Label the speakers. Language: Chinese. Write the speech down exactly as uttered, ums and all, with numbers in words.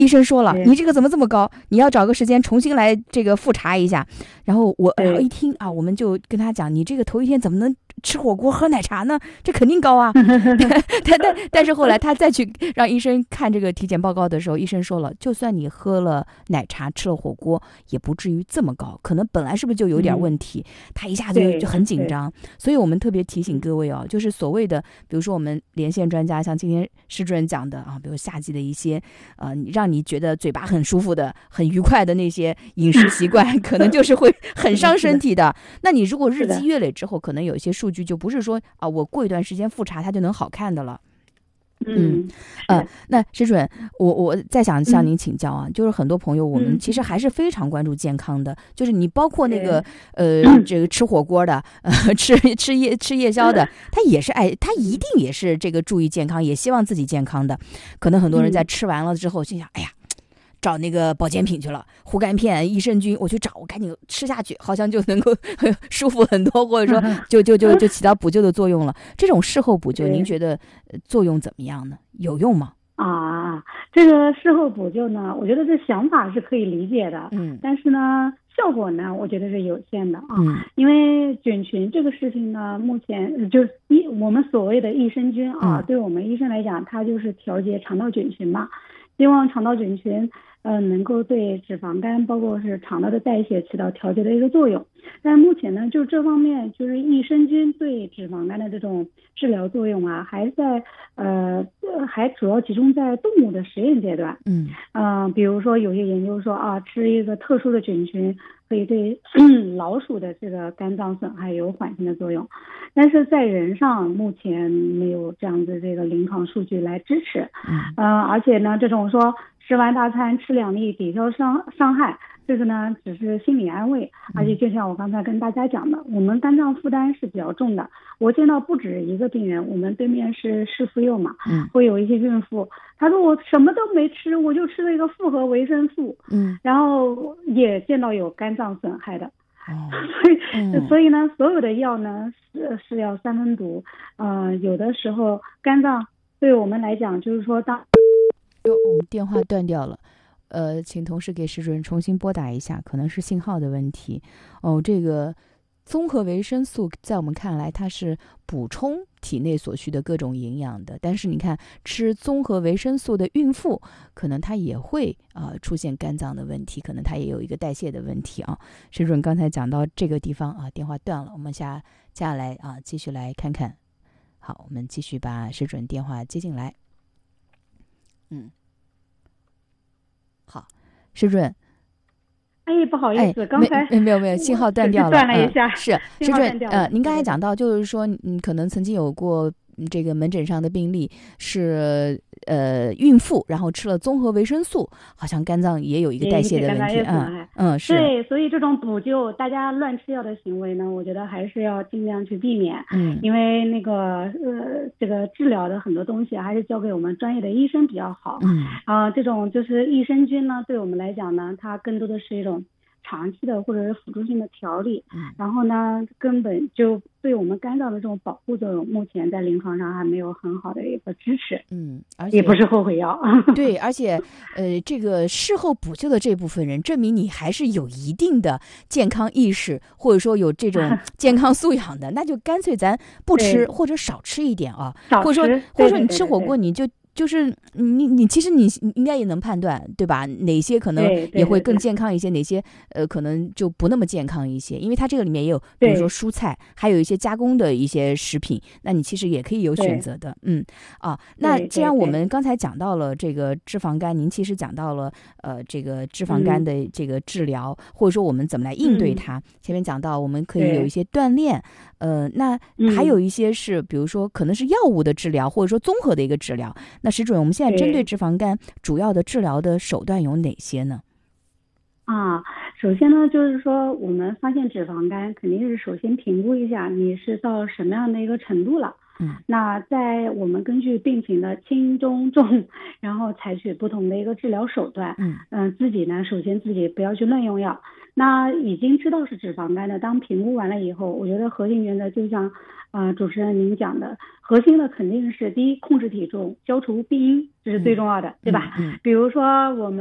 Speaker 1: 医生说了，你这个怎么这么高？你要找个时间重新来这个复查一下。然后我然后一听啊，我们就跟他讲，你这个头一天怎么能吃火锅喝奶茶呢？这肯定高啊。但但但是后来他再去让医生看这个体检报告的时候，医生说了，就算你喝了奶茶吃了火锅，也不至于这么高，可能本来是不是就有点问题？嗯、他一下子就就很紧张。所以我们特别提醒各位哦，就是所谓的，比如说我们连线专家，像今天施主任讲的啊，比如夏季的一些呃，让你觉得嘴巴很舒服的、很愉快的那些饮食习惯，可能就是会很伤身体的。那你如果日积月累之后，可能有一些数据就不是说啊，我过一段时间复查它就能好看的了。嗯，呃，那施主任，我我再想向您请教啊，嗯、就是很多朋友，我们其实还是非常关注健康的，嗯、就是你包括那个呃，这个吃火锅的，呃，吃吃夜吃夜宵的，他也是爱，他一定也是这个注意健康，也希望自己健康的。可能很多人在吃完了之后，心想，哎呀。找那个保健品去了，护肝片、益生菌，我去找，我赶紧吃下去，好像就能够舒服很多，或者说就就就就起到补救的作用了。这种事后补救，您觉得作用怎么样呢？有用吗？
Speaker 2: 啊，这个事后补救呢，我觉得这想法是可以理解的，嗯，但是呢，效果呢，我觉得是有限的啊，嗯，因为菌群这个事情呢，目前就是一我们所谓的益生菌啊，嗯、对我们医生来讲，它就是调节肠道菌群嘛，希望肠道菌群。呃，能够对脂肪肝，包括是肠道的代谢起到调节的一个作用。但目前呢，就这方面，就是益生菌对脂肪肝的这种治疗作用啊，还在呃，还主要集中在动物的实验阶段。嗯，嗯、呃，比如说有些研究说啊，吃一个特殊的菌群可以对老鼠的这个肝脏损害有缓解的作用，但是在人上目前没有这样的这个临床数据来支持。嗯，呃，而且呢，这种说。吃完大餐吃两粒抵消伤伤害，这个呢只是心理安慰，而且就像我刚才跟大家讲的，我们肝脏负担是比较重的。我见到不止一个病人，我们对面是市妇幼嘛，嗯，会有一些孕妇，她说我什么都没吃，我就吃了一个复合维生素，嗯，然后也见到有肝脏损害的。哦，所以、嗯、所以呢，所有的药呢是是要三分毒，呃，有的时候肝脏对我们来讲，就是说当。
Speaker 1: 哟，我们电话断掉了，呃，请同事给施主任重新拨打一下，可能是信号的问题。哦，这个综合维生素在我们看来，它是补充体内所需的各种营养的，但是你看，吃综合维生素的孕妇，可能她也会啊、呃、出现肝脏的问题，可能她也有一个代谢的问题啊。施主任刚才讲到这个地方啊，电话断了，我们下接下来啊继续来看看。好，我们继续把施主任电话接进来。嗯，好，施主任。
Speaker 2: 哎，不好意思，哎、刚才
Speaker 1: 没没有没有信号断掉了，
Speaker 2: 断了一下。
Speaker 1: 嗯、是施主任，呃，您刚才讲到，就是说，嗯，可能曾经有过这个门诊上的病例是呃孕妇，然后吃了综合维生素，好像肝脏也有一个代谢的问题，嗯嗯，是。
Speaker 2: 对，所以这种补救，大家乱吃药的行为呢，我觉得还是要尽量去避免，嗯，因为那个呃这个治疗的很多东西还是交给我们专业的医生比较好，嗯啊、呃，这种就是益生菌呢，对我们来讲呢，它更多的是一种长期的或者是辅助性的调理，嗯，然后呢，根本就对我们肝脏的这种保护作用，目前在临床上还没有很好的一个支持，
Speaker 1: 嗯，而且
Speaker 2: 也不是后悔药，
Speaker 1: 对，而且呃，这个事后补救的这部分人，证明你还是有一定的健康意识，或者说有这种健康素养的，那就干脆咱不吃或者少吃一点啊，或者说或者说你吃火锅你就。就是你你其实你应该也能判断，对吧？哪些可能也会更健康一些，哪些呃可能就不那么健康一些，因为它这个里面也有，比如说蔬菜，还有一些加工的一些食品，那你其实也可以有选择的。嗯啊，那既然我们刚才讲到了这个脂肪肝，您其实讲到了呃这个脂肪肝的这个治疗，嗯、或者说我们怎么来应对它。嗯、前面讲到我们可以有一些锻炼，呃，那还有一些是、嗯、比如说可能是药物的治疗，或者说综合的一个治疗。那施主任，我们现在针对脂肪肝主要的治疗的手段有哪些呢？
Speaker 2: 啊，首先呢，就是说我们发现脂肪肝，肯定是首先评估一下你是到什么样的一个程度了。嗯，那在我们根据病情的轻中重，然后采取不同的一个治疗手段。嗯嗯、呃，自己呢，首先自己不要去乱用药。 那已经知道是脂肪肝的，当评估完了以后，我觉得核心原则就像呃主持人您讲的，核心的肯定是第一，控制体重，消除病因，这是最重要的，
Speaker 1: 嗯、
Speaker 2: 对吧？
Speaker 1: 嗯嗯、
Speaker 2: 比如说我们